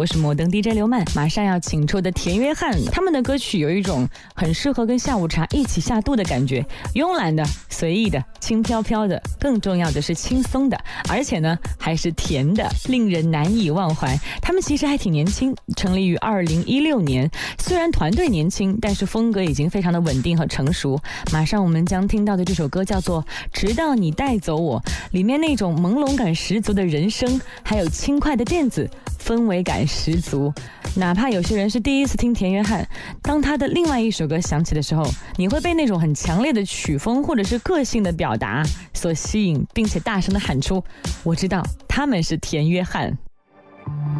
我是摩登 DJ 刘曼，马上要请出的田约翰，他们的歌曲有一种很适合跟下午茶一起下肚的感觉，慵懒的、随意的、轻飘飘的，更重要的是轻松的，而且呢还是甜的，令人难以忘怀。他们其实还挺年轻，成立于2016年，虽然团队年轻，但是风格已经非常的稳定和成熟。马上我们将听到的这首歌叫做《直到你带走我》，里面那种朦胧感十足的人声，还有轻快的电子，氛围感十足。哪怕有些人是第一次听田约翰，当他的另外一首歌响起的时候，你会被那种很强烈的曲风或者是个性的表达所吸引，并且大声的喊出：我知道他们是田约翰。